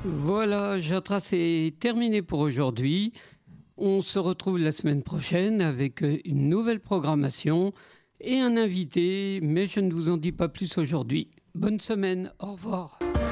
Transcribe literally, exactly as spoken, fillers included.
Voilà, Jatras, c'est terminé pour aujourd'hui. On se retrouve la semaine prochaine avec une nouvelle programmation et un invité, mais je ne vous en dis pas plus aujourd'hui. Bonne semaine, au revoir.